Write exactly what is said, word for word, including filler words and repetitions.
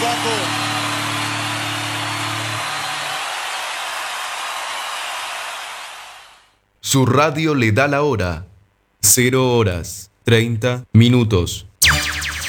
Paco. Su radio le da la hora. Cero horas, treinta minutos.